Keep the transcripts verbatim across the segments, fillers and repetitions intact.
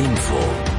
Info.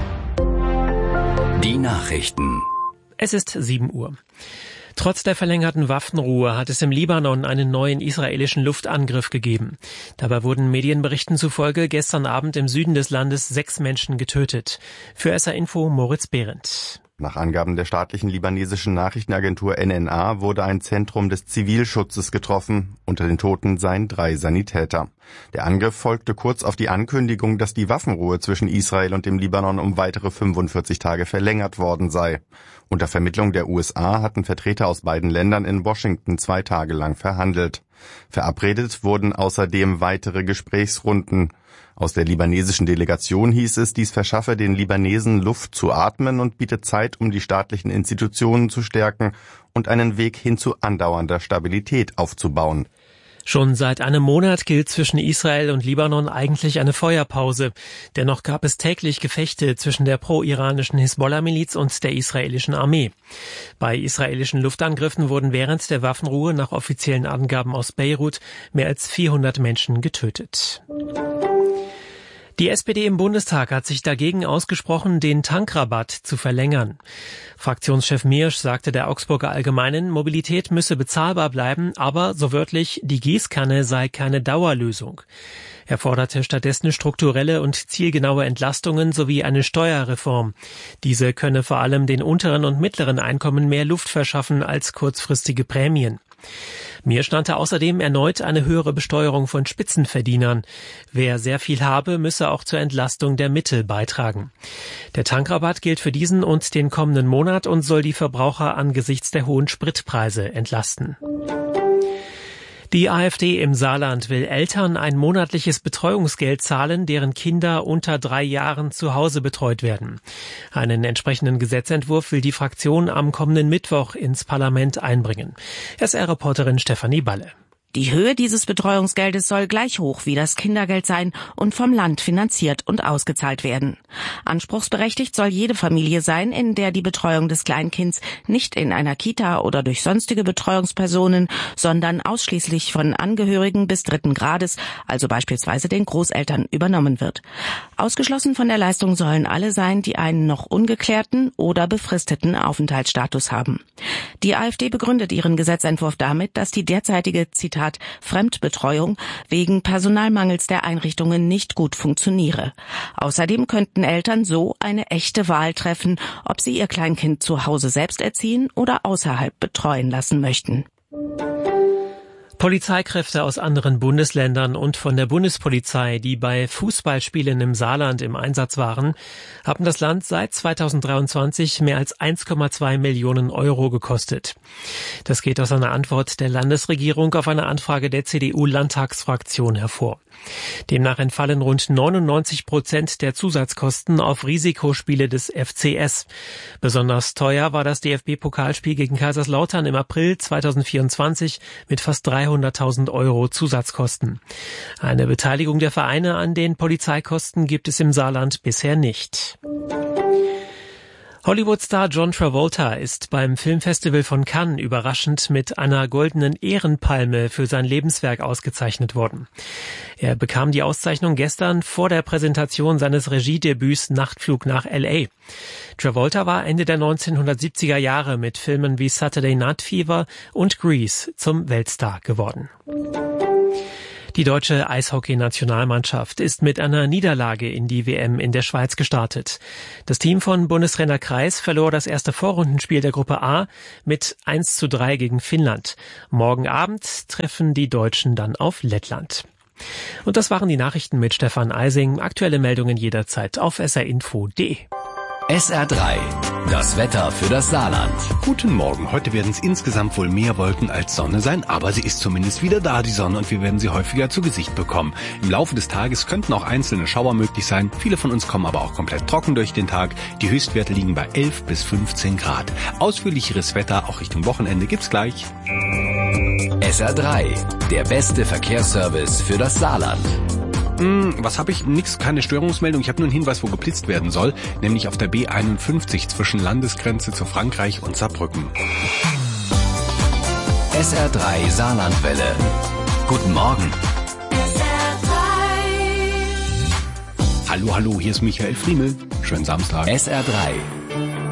Die Nachrichten. Es ist sieben Uhr. Trotz der verlängerten Waffenruhe hat es im Libanon einen neuen israelischen Luftangriff gegeben. Dabei wurden Medienberichten zufolge gestern Abend im Süden des Landes sechs Menschen getötet. Für S R Info Moritz Behrendt. Nach Angaben der staatlichen libanesischen Nachrichtenagentur N N A wurde ein Zentrum des Zivilschutzes getroffen. Unter den Toten seien drei Sanitäter. Der Angriff folgte kurz auf die Ankündigung, dass die Waffenruhe zwischen Israel und dem Libanon um weitere fünfundvierzig Tage verlängert worden sei. Unter Vermittlung der U S A hatten Vertreter aus beiden Ländern in Washington zwei Tage lang verhandelt. Verabredet wurden außerdem weitere Gesprächsrunden. Aus der libanesischen Delegation hieß es, dies verschaffe den Libanesen Luft zu atmen und biete Zeit, um die staatlichen Institutionen zu stärken und einen Weg hin zu andauernder Stabilität aufzubauen. Schon seit einem Monat gilt zwischen Israel und Libanon eigentlich eine Feuerpause. Dennoch gab es täglich Gefechte zwischen der pro-iranischen Hisbollah-Miliz und der israelischen Armee. Bei israelischen Luftangriffen wurden während der Waffenruhe nach offiziellen Angaben aus Beirut mehr als vierhundert Menschen getötet. Die S P D im Bundestag hat sich dagegen ausgesprochen, den Tankrabatt zu verlängern. Fraktionschef Miersch sagte der Augsburger Allgemeinen, Mobilität müsse bezahlbar bleiben, aber, so wörtlich, die Gießkanne sei keine Dauerlösung. Er forderte stattdessen strukturelle und zielgenaue Entlastungen sowie eine Steuerreform. Diese könne vor allem den unteren und mittleren Einkommen mehr Luft verschaffen als kurzfristige Prämien. Miersch nannte außerdem erneut eine höhere Besteuerung von Spitzenverdienern. Wer sehr viel habe, müsse auch zur Entlastung der Mitte beitragen. Der Tankrabatt gilt für diesen und den kommenden Monat und soll die Verbraucher angesichts der hohen Spritpreise entlasten. Die AfD im Saarland will Eltern ein monatliches Betreuungsgeld zahlen, deren Kinder unter drei Jahren zu Hause betreut werden. Einen entsprechenden Gesetzentwurf will die Fraktion am kommenden Mittwoch ins Parlament einbringen. S R-Reporterin Stefanie Balle. Die Höhe dieses Betreuungsgeldes soll gleich hoch wie das Kindergeld sein und vom Land finanziert und ausgezahlt werden. Anspruchsberechtigt soll jede Familie sein, in der die Betreuung des Kleinkinds nicht in einer Kita oder durch sonstige Betreuungspersonen, sondern ausschließlich von Angehörigen bis dritten Grades, also beispielsweise den Großeltern, übernommen wird. Ausgeschlossen von der Leistung sollen alle sein, die einen noch ungeklärten oder befristeten Aufenthaltsstatus haben. Die AfD begründet ihren Gesetzentwurf damit, dass die derzeitige, Zitat, Fremdbetreuung wegen Personalmangels der Einrichtungen nicht gut funktioniere. Außerdem könnten Eltern so eine echte Wahl treffen, ob sie ihr Kleinkind zu Hause selbst erziehen oder außerhalb betreuen lassen möchten. Polizeikräfte aus anderen Bundesländern und von der Bundespolizei, die bei Fußballspielen im Saarland im Einsatz waren, haben das Land seit zweitausenddreiundzwanzig mehr als eins Komma zwei Millionen Euro gekostet. Das geht aus einer Antwort der Landesregierung auf eine Anfrage der C D U-Landtagsfraktion hervor. Demnach entfallen rund neunundneunzig Prozent der Zusatzkosten auf Risikospiele des F C S. Besonders teuer war das D F B-Pokalspiel gegen Kaiserslautern im April zweitausendvierundzwanzig mit fast dreihunderttausend Euro Zusatzkosten. Eine Beteiligung der Vereine an den Polizeikosten gibt es im Saarland bisher nicht. Hollywood-Star John Travolta ist beim Filmfestival von Cannes überraschend mit einer goldenen Ehrenpalme für sein Lebenswerk ausgezeichnet worden. Er bekam die Auszeichnung gestern vor der Präsentation seines Regiedebüts Nachtflug nach L A. Travolta war Ende der neunzehnhundertsiebziger Jahre mit Filmen wie Saturday Night Fever und Grease zum Weltstar geworden. Die deutsche Eishockey-Nationalmannschaft ist mit einer Niederlage in die W M in der Schweiz gestartet. Das Team von Bundestrainer Kreis verlor das erste Vorrundenspiel der Gruppe A mit eins zu drei gegen Finnland. Morgen Abend treffen die Deutschen dann auf Lettland. Und das waren die Nachrichten mit Stefan Eising. Aktuelle Meldungen jederzeit auf s r info punkt d e. S R drei, das Wetter für das Saarland. Guten Morgen. Heute werden es insgesamt wohl mehr Wolken als Sonne sein, aber sie ist zumindest wieder da, die Sonne, und wir werden sie häufiger zu Gesicht bekommen. Im Laufe des Tages könnten auch einzelne Schauer möglich sein. Viele von uns kommen aber auch komplett trocken durch den Tag. Die Höchstwerte liegen bei elf bis fünfzehn Grad. Ausführlicheres Wetter auch Richtung Wochenende gibt's gleich. S R drei, der beste Verkehrsservice für das Saarland. Hm, was habe ich? Nix, keine Störungsmeldung. Ich habe nur einen Hinweis, wo geblitzt werden soll, nämlich auf der B einundfünfzig zwischen Landesgrenze zu Frankreich und Saarbrücken. S R drei Saarlandwelle. Guten Morgen. Hallo, hallo, hier ist Michael Friemel. Schönen Samstag. S R drei.